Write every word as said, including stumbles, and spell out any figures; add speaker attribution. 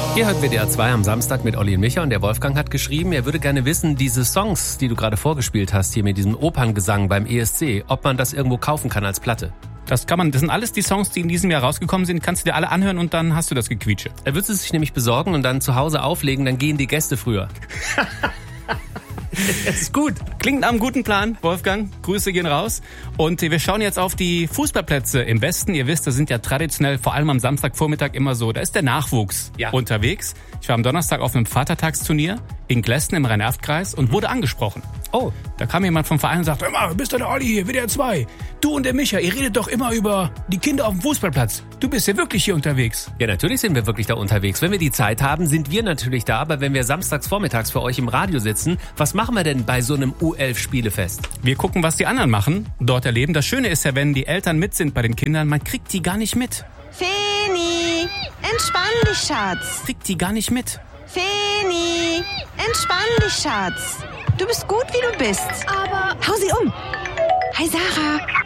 Speaker 1: Ihr hört W D R zwei am Samstag mit Olli und Micha und der Wolfgang hat geschrieben, er würde gerne wissen, diese Songs, die du gerade vorgespielt hast, hier mit diesem Operngesang beim E S C, ob man das irgendwo kaufen kann als Platte.
Speaker 2: Das kann man, das sind alles die Songs, die in diesem Jahr rausgekommen sind, kannst du dir alle anhören und dann hast du das Gequietsche.
Speaker 1: Er würde es sich nämlich besorgen und dann zu Hause auflegen, dann gehen die Gäste früher.
Speaker 2: Es ist gut. Klingt nach einem guten Plan, Wolfgang. Grüße gehen raus. Und wir schauen jetzt auf die Fußballplätze im Westen. Ihr wisst, das sind ja traditionell, vor allem am Samstagvormittag immer so, da ist der Nachwuchs ja. unterwegs. Ich war am Donnerstag auf einem Vatertagsturnier in Glessen im Rhein-Erft-Kreis und wurde angesprochen.
Speaker 1: Oh.
Speaker 2: Da kam jemand vom Verein und sagte, hör mal, bist du der Olli hier, W D R zwei? Du und der Micha, ihr redet doch immer über die Kinder auf dem Fußballplatz. Du bist ja wirklich hier unterwegs.
Speaker 1: Ja, natürlich sind wir wirklich da unterwegs. Wenn wir die Zeit haben, sind wir natürlich da. Aber wenn wir samstags vormittags für euch im Radio sitzen, was machen wir denn bei so einem U elf Spielefest?
Speaker 2: Wir gucken, was die anderen machen, dort erleben. Das Schöne ist ja, wenn die Eltern mit sind bei den Kindern, man kriegt die gar nicht mit.
Speaker 3: Feni, entspann dich, Schatz.
Speaker 2: Kriegt die gar nicht mit.
Speaker 3: Feni, entspann dich, Schatz. Du bist gut, wie du bist.
Speaker 4: Aber...
Speaker 3: Hau sie um. Hi, Sarah.